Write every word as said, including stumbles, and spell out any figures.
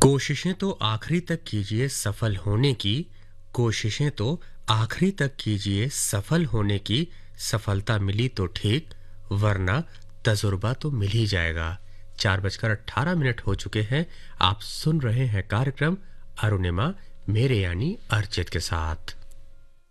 कोशिशें तो आखिरी तक कीजिए सफल होने की। कोशिशें तो आखिरी तक कीजिए सफल होने की। सफलता मिली तो ठीक, वरना तजुर्बा तो मिल ही जाएगा। चार बजकर अट्ठारह मिनट हो चुके हैं। आप सुन रहे हैं कार्यक्रम अरुणिमा मेरे यानी अर्चित के साथ।